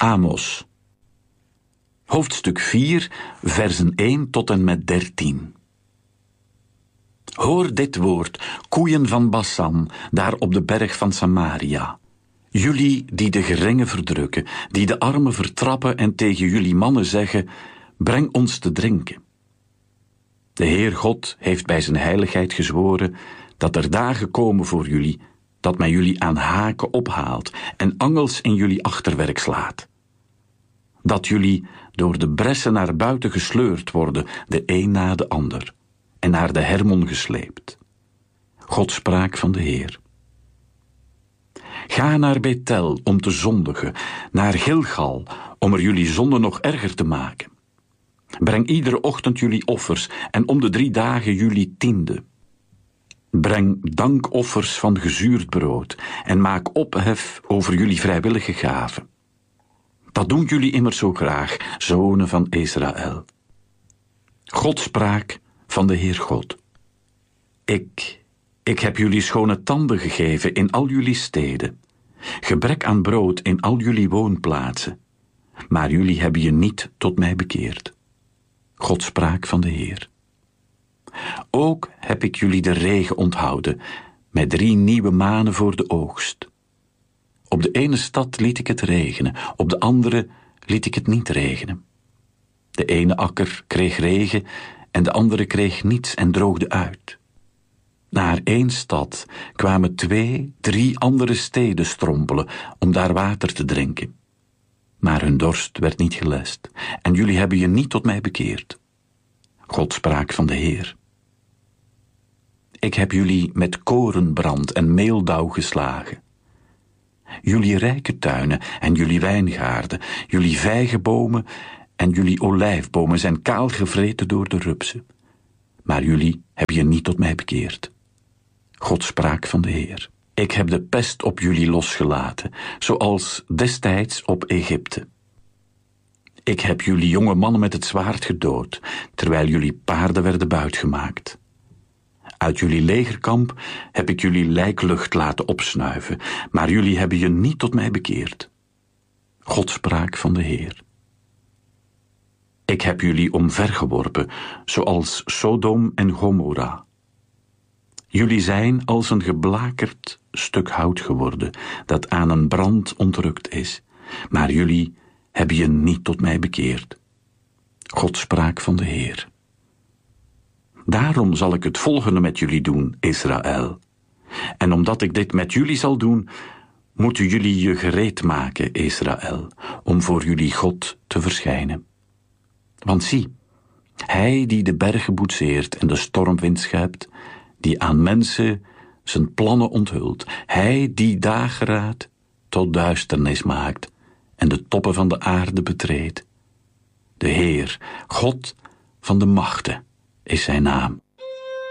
Amos. Hoofdstuk 4, versen 1 tot en met 13. Hoor dit woord, koeien van Basan, daar op de berg van Samaria. Jullie die de geringen verdrukken, die de armen vertrappen en tegen jullie mannen zeggen, breng ons te drinken. De Heer God heeft bij zijn heiligheid gezworen dat er dagen komen voor jullie, dat men jullie aan haken ophaalt en angels in jullie achterwerk slaat. Dat jullie door de bressen naar buiten gesleurd worden, de een na de ander, en naar de Hermon gesleept. Godspraak van de Heer. Ga naar Bethel om te zondigen, naar Gilgal om er jullie zonde nog erger te maken. Breng iedere ochtend jullie offers en om de 3 dagen jullie tiende. Breng dankoffers van gezuurd brood en maak ophef over jullie vrijwillige gaven. Dat doen jullie immers zo graag, zonen van Israël. Godspraak van de Heer God. Ik heb jullie schone tanden gegeven in al jullie steden, gebrek aan brood in al jullie woonplaatsen, maar jullie hebben je niet tot mij bekeerd. Godspraak van de Heer. Ook heb ik jullie de regen onthouden, met 3 nieuwe maanden voor de oogst. Op de ene stad liet ik het regenen, op de andere liet ik het niet regenen. De ene akker kreeg regen en de andere kreeg niets en droogde uit. Naar 1 stad kwamen 2, 3 andere steden strompelen om daar water te drinken. Maar hun dorst werd niet gelest en jullie hebben je niet tot mij bekeerd. Godspraak van de Heer. Ik heb jullie met korenbrand en meeldauw geslagen. Jullie rijke tuinen en jullie wijngaarden, jullie vijgenbomen en jullie olijfbomen zijn kaal gevreten door de rupsen. Maar jullie hebben je niet tot mij bekeerd. Godspraak van de Heer. Ik heb de pest op jullie losgelaten, zoals destijds op Egypte. Ik heb jullie jonge mannen met het zwaard gedood, terwijl jullie paarden werden buitgemaakt. Uit jullie legerkamp heb ik jullie lijklucht laten opsnuiven, maar jullie hebben je niet tot mij bekeerd. Godspraak van de Heer. Ik heb jullie omvergeworpen, zoals Sodom en Gomorra. Jullie zijn als een geblakerd stuk hout geworden, dat aan een brand ontrukt is, maar jullie hebben je niet tot mij bekeerd. Godspraak van de Heer. Daarom zal ik het volgende met jullie doen, Israël. En omdat ik dit met jullie zal doen, moeten jullie je gereed maken, Israël, om voor jullie God te verschijnen. Want zie, hij die de bergen boetseert en de stormwind schept, die aan mensen zijn plannen onthult, hij die dageraad tot duisternis maakt en de toppen van de aarde betreedt. De Heer, God van de machten, is zijn naam.